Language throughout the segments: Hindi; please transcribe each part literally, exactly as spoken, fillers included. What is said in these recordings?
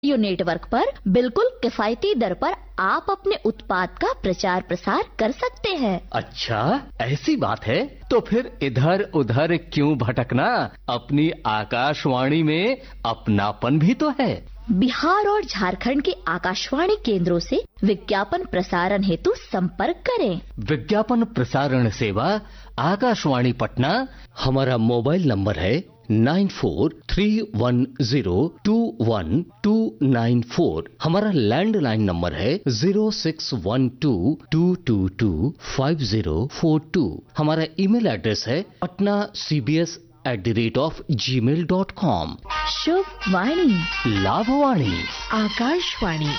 रेडियो नेटवर्क पर बिल्कुल किफायती दर पर आप अपने उत्पाद का प्रचार प्रसार कर सकते हैं। अच्छा, ऐसी बात है तो फिर इधर उधर क्यों भटकना, अपनी आकाशवाणी में अपनापन भी तो है। बिहार और झारखंड के आकाशवाणी केंद्रों से विज्ञापन प्रसारण हेतु संपर्क करें। विज्ञापन प्रसारण सेवा आकाशवाणी पटना। हमारा मोबाइल नंबर है nine four three one zero to one two nine four. हमारा लैंडलाइन नंबर है zero six one two to to to five zero four to. हमारा ईमेल एड्रेस है Patna C B S at the rate of ji mail dot com. शुभ वाणी, लाभवाणी, आकाशवाणी।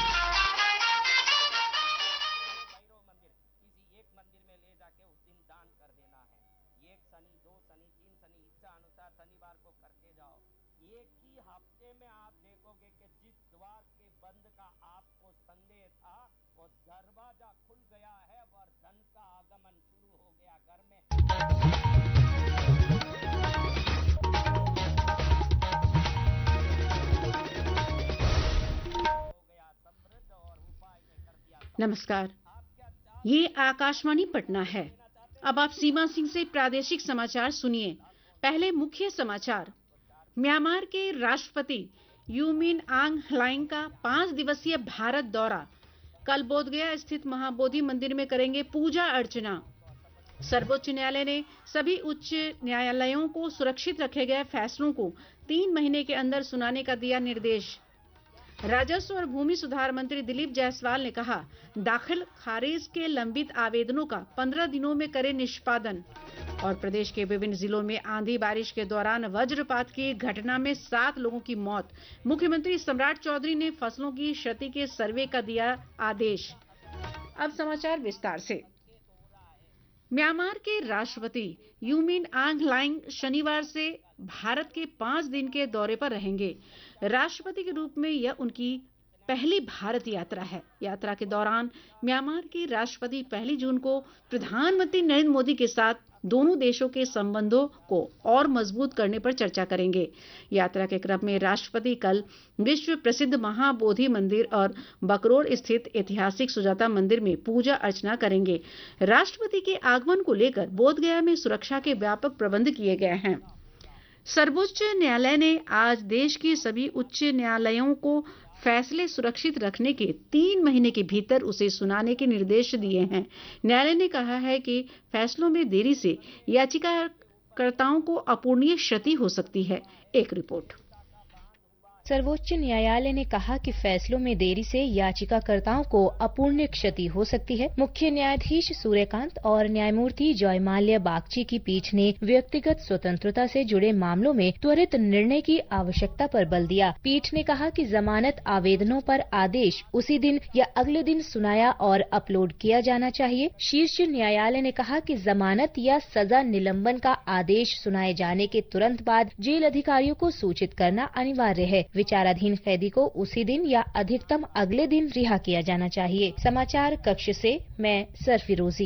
नमस्कार, ये आकाशवाणी पटना है। अब आप सीमा सिंह से प्रादेशिक समाचार सुनिए। पहले मुख्य समाचार। म्यांमार के राष्ट्रपति यू मिन आंग ह्लाइंग का पांच दिवसीय भारत दौरा। कल बोधगया स्थित महाबोधि मंदिर में करेंगे पूजा अर्चना। सर्वोच्च न्यायालय ने सभी उच्च न्यायालयों को सुरक्षित रखे गए फैसलों को तीन महीने के अंदर सुनाने का दिया निर्देश। राजस्व और भूमि सुधार मंत्री दिलीप जायसवाल ने कहा, दाखिल खारिज के लंबित आवेदनों का पंद्रह दिनों में करे निष्पादन। और प्रदेश के विभिन्न जिलों में आंधी बारिश के दौरान वज्रपात की घटना में सात लोगों की मौत। मुख्यमंत्री सम्राट चौधरी ने फसलों की क्षति के सर्वे का दिया आदेश। अब समाचार विस्तार से। म्यांमार के राष्ट्रपति यू मिन आंग ह्लाइंग शनिवार से भारत के पांच दिन के दौरे पर रहेंगे। राष्ट्रपति के रूप में यह उनकी पहली भारत यात्रा है। यात्रा के दौरान म्यांमार के राष्ट्रपति पहली जून को प्रधानमंत्री नरेंद्र मोदी के साथ दोनों देशों के संबंधों को और मजबूत करने पर चर्चा करेंगे। यात्रा के क्रम में राष्ट्रपति कल विश्व प्रसिद्ध महाबोधि मंदिर और बकरोड़ स्थित ऐतिहासिक सुजाता मंदिर में पूजा अर्चना करेंगे। राष्ट्रपति के आगमन को लेकर बोधगया में सुरक्षा के व्यापक प्रबंध किए गए हैं। सर्वोच्च न्यायालय ने आज देश की सभी उच्च न्यायालयों को फैसले सुरक्षित रखने के तीन महीने के भीतर उसे सुनाने के निर्देश दिए हैं। न्यायालय ने कहा है कि फैसलों में देरी से याचिकाकर्ताओं को अपूरणीय क्षति हो सकती है। एक रिपोर्ट। सर्वोच्च न्यायालय ने कहा कि फैसलों में देरी से याचिकाकर्ताओं को अपूर्णीय क्षति हो सकती है। मुख्य न्यायाधीश सूर्यकांत और न्यायमूर्ति जयमाल्या बागची की पीठ ने व्यक्तिगत स्वतंत्रता से जुड़े मामलों में त्वरित निर्णय की आवश्यकता पर बल दिया। पीठ ने कहा कि जमानत आवेदनों पर आदेश उसी दिन या अगले दिन सुनाया और अपलोड किया जाना चाहिए। शीर्ष न्यायालय ने कहा कि जमानत या सजा निलंबन का आदेश सुनाए जाने के तुरंत बाद जेल अधिकारियों को सूचित करना अनिवार्य है। विचाराधीन कैदी को उसी दिन या अधिकतम अगले दिन रिहा किया जाना चाहिए। समाचार कक्ष से मैं सरफिरोजी।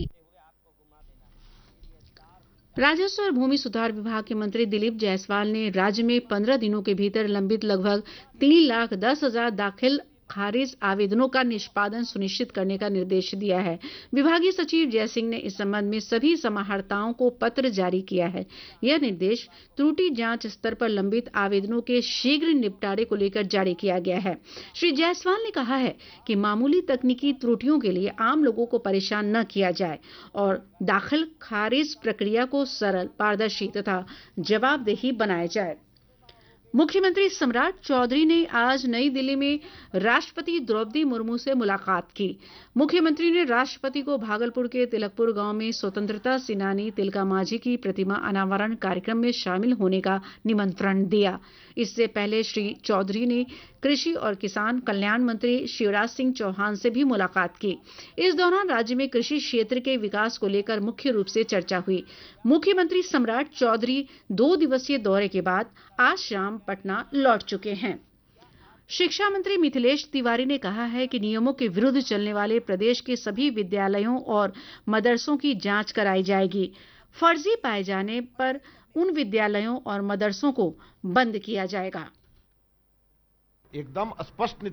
राजस्व और भूमि सुधार विभाग के मंत्री दिलीप जायसवाल ने राज्य में पंद्रह दिनों के भीतर लंबित लगभग तीन लाख दस हजार दाखिल खारिज आवेदनों का निष्पादन सुनिश्चित करने का निर्देश दिया है। विभागीय सचिव जय सिंह ने इस संबंध में सभी समाहर्ताओं को पत्र जारी किया है। यह निर्देश त्रुटि जांच स्तर पर लंबित आवेदनों के शीघ्र निपटारे को लेकर जारी किया गया है। श्री जायसवाल ने कहा है कि मामूली तकनीकी त्रुटियों के लिए आम लोगों को परेशान न किया जाए और दाखिल खारिज प्रक्रिया को सरल, पारदर्शी तथा जवाबदेही बनाया जाए। मुख्यमंत्री सम्राट चौधरी ने आज नई दिल्ली में राष्ट्रपति द्रौपदी मुर्मू से मुलाकात की। मुख्यमंत्री ने राष्ट्रपति को भागलपुर के तिलकपुर गांव में स्वतंत्रता सेनानी तिलका मांझी की प्रतिमा अनावरण कार्यक्रम में शामिल होने का निमंत्रण दिया। इससे पहले श्री चौधरी ने कृषि और किसान कल्याण मंत्री शिवराज सिंह चौहान से भी मुलाकात की। इस दौरान राज्य में कृषि क्षेत्र के विकास को लेकर मुख्य रूप से चर्चा हुई। मुख्यमंत्री सम्राट चौधरी दो दिवसीय दौरे के बाद आज शाम पटना लौट चुके हैं। शिक्षा मंत्री मिथिलेश तिवारी ने कहा है कि नियमों के विरुद्ध चलने वाले प्रदेश के सभी विद्यालयों और मदरसों की जांच कराई जाएगी। फर्जी पाए जाने पर उन विद्यालयों और मदरसों को बंद किया जाएगा। एकदम स्पष्ट